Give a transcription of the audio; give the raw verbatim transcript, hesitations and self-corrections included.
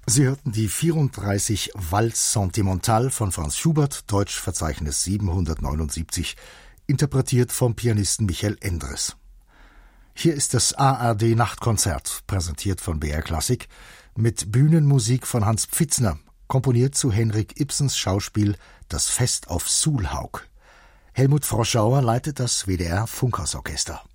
Sie hörten die vierunddreißig Valse Sentimentale von Franz Schubert, Deutschverzeichnis siebenhundertneunundsiebzig, interpretiert vom Pianisten Michael Endres. Hier ist das A R D-Nachtkonzert, präsentiert von B R Klassik, mit Bühnenmusik von Hans Pfitzner, komponiert zu Henrik Ibsens Schauspiel Das Fest auf Sulhaug. Helmut Froschauer leitet das W D R Funkhausorchester.